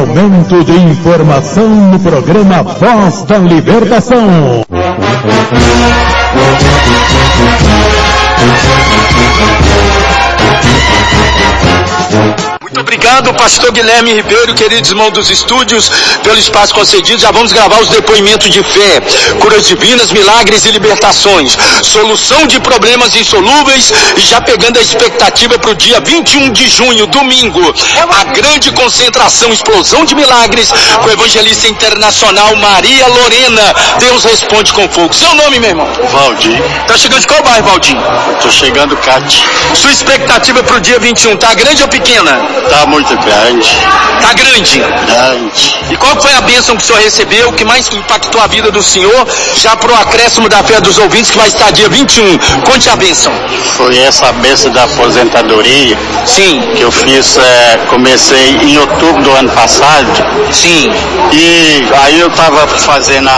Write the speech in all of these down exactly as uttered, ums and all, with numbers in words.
Momento de informação no programa Voz da Libertação. Muito obrigado, pastor Guilherme Ribeiro, queridos irmãos dos estúdios, pelo espaço concedido. Já vamos gravar os depoimentos de fé, curas divinas, milagres e libertações, solução de problemas insolúveis, e já pegando a expectativa para o dia vinte e um de junho, domingo, a grande concentração, explosão de milagres, com a evangelista internacional Maria Lorena. Deus responde com fogo. Seu nome, meu irmão? Valdir. Tá chegando de qual bairro, Valdir? Tô chegando, Cate. Sua expectativa para o dia vinte e um, tá grande ou pequena? Tá muito grande. Tá grande? Grande. E qual foi a bênção que o senhor recebeu, que mais impactou a vida do senhor, já pro acréscimo da fé dos ouvintes, que vai estar dia vinte e um? Conte a bênção. Foi essa bênção da aposentadoria. Sim. Que eu fiz, é, comecei em outubro do ano passado. Sim. E aí eu tava fazendo a...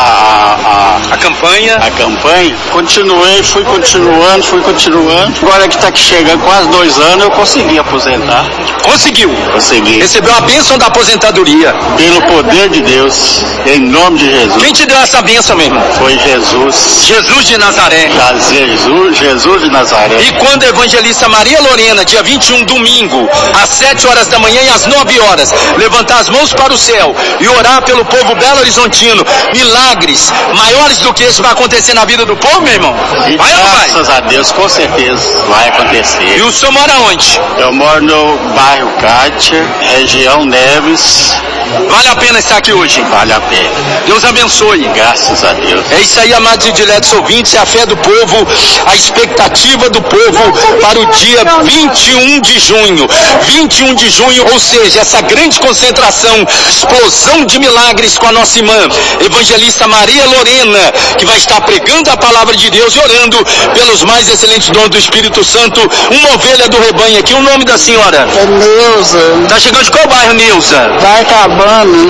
A, a, a campanha. A campanha. Continuei, fui continuando, fui continuando. Agora que tá aqui chegando quase dois anos, eu consegui aposentar. Conseguiu? Consegui. Recebeu a bênção da aposentadoria. Pelo poder de Deus, em nome de Jesus. Quem te deu essa bênção, meu irmão? Foi Jesus. Jesus de Nazaré. Jesus, Jesus de Nazaré. E quando a evangelista Maria Lorena, dia vinte e um, domingo, às sete horas da manhã e às nove horas, levantar as mãos para o céu e orar pelo povo Belo Horizontino, milagres maiores do que esse vai acontecer na vida do povo, meu irmão? E vai ou não vai? Graças a Deus, com certeza vai acontecer. E o senhor mora onde? Eu moro no bairro Cátia, região Neves. Vale a pena estar aqui hoje? Vale a pena. Deus abençoe. Graças a Deus. É isso aí, amados e diletos ouvintes, é a fé do povo, a expectativa do povo para o dia vinte e um de junho. vinte e um de junho, ou seja, essa grande concentração, explosão de milagres com a nossa irmã, evangelista Maria Lorena, que vai estar pregando a palavra de Deus e orando pelos mais excelentes dons do Espírito Santo, uma ovelha do rebanho aqui. O nome da senhora? É Neuza. Tá chegando de qual bairro, Neuza? Vai acabando.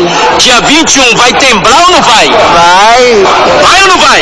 Dia vinte e um, vai temblar ou não vai? Vai. Vai ou não vai?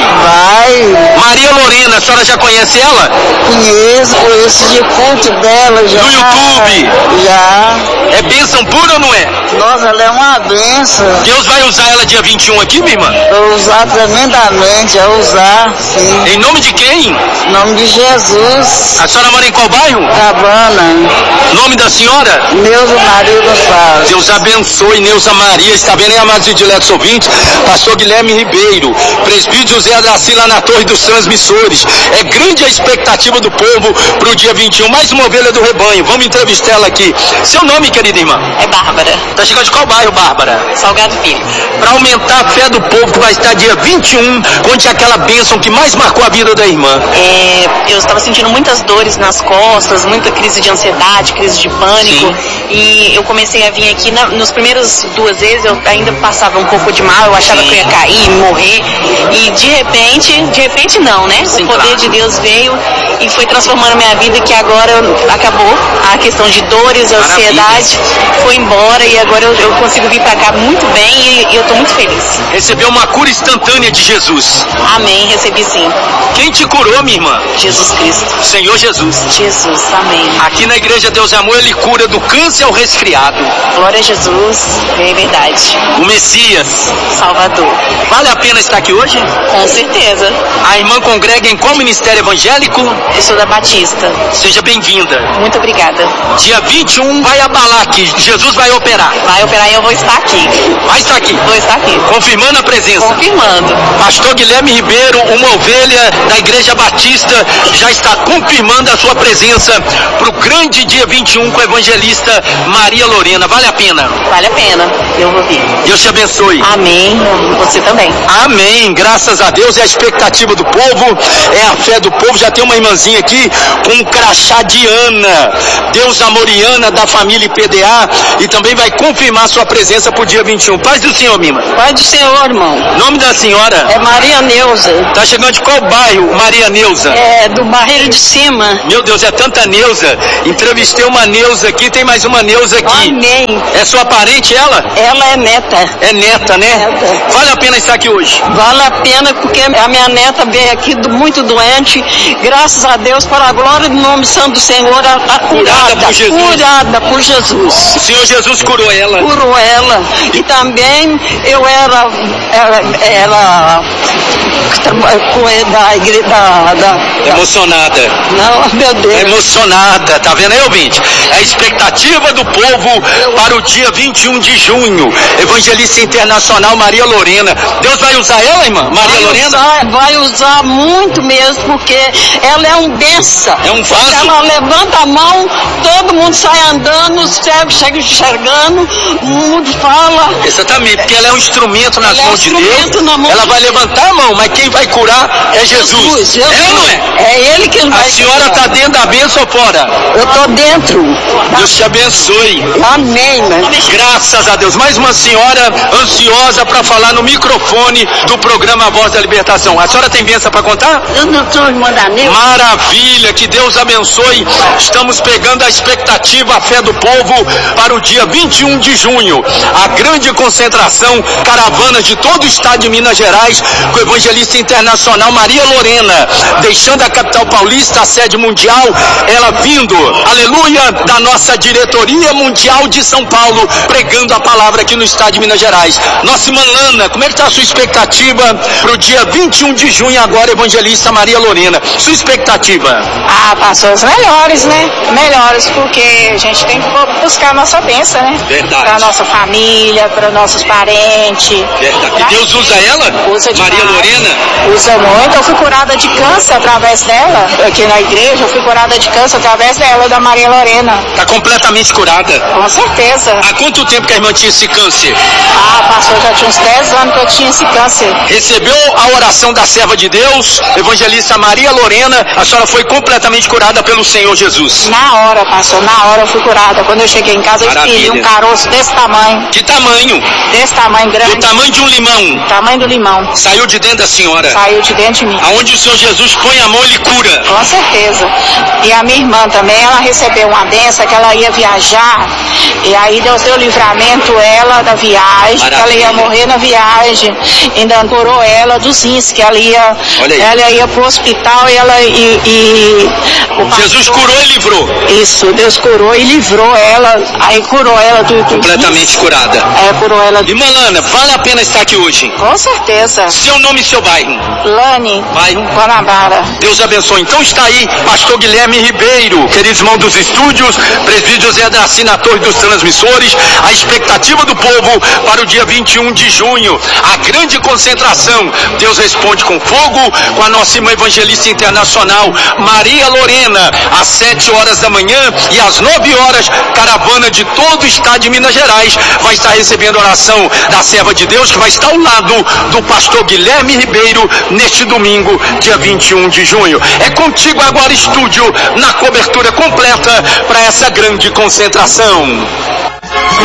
Vai. Maria Lorena, a senhora já conhece ela? Conheço, conheço de culto dela já. No YouTube? Já. É bênção pura ou não é? Nossa, ela é uma bênção. Deus vai usar ela dia vinte e um aqui, minha irmã? Vou usar tremendamente, é usar, sim. Em nome de quem? Em nome de Jesus. A senhora mora em qual bairro? Cabana. Nome da senhora? Neuza Maria Gonçalves. Deus abençoe, Neuza Maria. Está vendo aí, amados e diletos ouvintes? Pastor Guilherme Ribeiro, presbítero José Adaci lá na Torre dos Transmissores. É grande a expectativa do povo para o dia vinte e um. Mais uma ovelha do rebanho. Vamos entrevistar ela aqui. Seu nome, querida irmã? É Bárbara. Tá chegando de qual bairro, Bárbara? Salgado Filho. Para aumentar a fé do povo que vai estar dia vinte e um, conte aquela bênção que mais marcou a vida da irmã. É, eu estava sentindo muitas dores nas costas, muita crise de ansiedade, crise de pânico. Sim. E eu comecei a vir aqui, na, nos primeiros duas vezes eu ainda passava um pouco de mal, eu achava Sim. que eu ia cair, morrer. E de repente, de repente não, né? Sim, o poder claro. de Deus veio e foi transformando a minha vida, que agora acabou a questão de dores, a ansiedade, foi embora e agora eu, eu consigo vir pra cá muito bem e, e eu tô muito feliz. Recebeu uma cura instantânea de Jesus. Amém, recebi sim. Quem te curou, minha irmã? Jesus Cristo. Senhor Jesus. Jesus, amém. Aqui na Igreja Deus é Amor, Ele cura do câncer ao resfriado. Glória a Jesus, é verdade. O Messias. Salvador. Vale a pena estar aqui hoje? Com certeza. A irmã congrega em qual ministério evangélico? Eu sou da Batista. Seja bem-vinda. Muito obrigada. Dia vinte e um vai abalar aqui, Jesus vai operar. Vai operar e eu vou estar aqui. Vai estar aqui? Vou estar aqui. Confirmando a presença? Confirmando. Pastor Guilherme Ribeiro, uma ovelha da Igreja Batista, já está confirmando a sua presença para o grande dia vinte e um com a evangelista Maria Lorena. Vale a pena? Vale a pena. Eu vou vir. Deus te abençoe. Amém. Você também. Amém. Graças a Deus. É a expectativa do povo, é a fé do povo. Já tem uma irmãzinha aqui com um crachá de Ana. Deus Amoriana da família I P D A, e também vai confirmar sua presença para o dia vinte e um. Paz do Senhor, Mima. Paz do Senhor, irmão. Nome da senhora? É Maria Neuza. Tá chegando de qual bairro, Maria Neuza? É do Barreiro de Cima. Meu Deus, é tanta Neuza. Entrevistei uma Neuza aqui, tem mais uma Neuza aqui. Amém. É sua parente ela? ela? Ela é neta. É neta, né? Neta. Vale a pena estar aqui hoje? Vale a pena porque a minha neta veio aqui do, muito doente. Graças a Deus, para a glória do nome santo do Senhor, ela está curada. Curada por Jesus. Curada por Jesus. O Senhor Jesus curou ela. Curou ela. E também eu era, era, era da igreja, da, da, Emocionada. Não, meu Deus. Emocionada, tá vendo aí, ouvinte? É a expectativa do povo para o dia vinte e um de junho. Evangelista Internacional Maria Lorena. Deus vai usar ela, irmã? Maria vai Lorena? Usar, vai usar muito mesmo, porque ela é um benção. É um vaso. Ela levanta a mão, todo mundo sai andando, o cego chega enxergando, o mundo fala. Exatamente, porque ela é um instrumento nas ela mãos é um de Deus. Mão ela de... vai levantar a mão, mas quem vai curar é Jesus. Jesus, Jesus. É ou não é? É ele que vai. A senhora está dentro da bênção ou fora? Eu estou dentro. Deus te abençoe. Amém, mano. Graças a Deus. Mais uma senhora ansiosa para falar no microfone do programa Voz da Libertação. A senhora tem bênção para contar? Eu não sou irmã da minha. Maravilha, que Deus abençoe. Estamos pegando a expectativa, a fé do povo para o dia vinte e um de junho. A grande concentração, caravanas de todo o estado de Minas Gerais, com o evangelista internacional Maria Lorena, deixando a capital paulista, a sede mundial, ela vindo, aleluia, da nossa diretoria mundial de São Paulo, pregando a palavra aqui no estado de Minas Gerais. Nossa irmã Lana, como é que está a sua expectativa para o dia vinte e um de junho agora, evangelista Maria Lorena? Sua expectativa? Ah, pastor, os melhores, né? Melhores, porque a gente tem que buscar a nossa bênção, né? Verdade. Para a nossa família, para nossos parentes. Verdade. E Deus usa ela? Usa demais. Maria Lorena? Usa muito. Eu fui curada de câncer através dela, aqui na igreja, eu fui curada de câncer através dela, da Maria Lorena. Está completamente curada? Com certeza. Há quanto tempo que a irmã tinha esse câncer? Ah, pastor, já tinha uns dez anos que eu tinha esse câncer. Recebeu a oração da serva de Deus, evangelista Maria Lorena, a senhora foi completamente curada pelo Senhor Jesus. Na hora, pastor, na hora eu fui curada. Quando eu cheguei em casa, eu escolhi um caroço desse tamanho. Que tamanho? Desse tamanho grande. Do tamanho de um limão. Tamanho do limão. Saiu de dentro da senhora. Saiu de dentro de mim. Aonde o Senhor Jesus põe a mão, ele cura. Com certeza. E a minha irmã também, ela recebeu uma benção que ela ia viajar, e aí Deus deu livramento ela da viagem, que ela ia morrer na viagem, ainda curou ela dos rins, que ela ia, ela ia pro hospital e ela e, e Jesus pastor, curou e livrou. Isso, Deus curou e livrou ela, aí curou ela do, do completamente rins. Curada. É, curou ela. Irmã Lana, vale a pena estar aqui hoje? Com certeza. Seu nome e seu bairro? Lane, bairro Guanabara. Deus abençoe. Então está aí pastor Guilherme Ribeiro, queridos irmãos dos estúdios, presbítero Zé da Assina, torre dos transmissores, a expectativa do povo para o dia vinte e um de junho, a grande concentração. Deus responde com fogo, com a nossa irmã evangelista internacional Maria Lorena, às sete horas da manhã, e às nove horas, caravana de todo o estado de Minas Gerais vai estar recebendo oração da serva de Deus, que vai estar ao lado do pastor Guilherme Ribeiro neste domingo, dia vinte e um de junho. É contigo agora, estúdio, na cobertura completa para essa grande concentração.